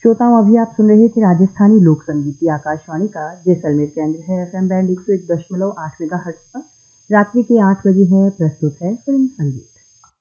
श्रोताओं, अभी आप सुन रहे थे राजस्थानी लोक संगीत। ये आकाशवाणी का जैसलमेर केंद्र है। एफएम बैंड 101.8 मेगाहर्ट्ज पर रात्रि के 8 बजे है। प्रस्तुत है फिल्म संगीत।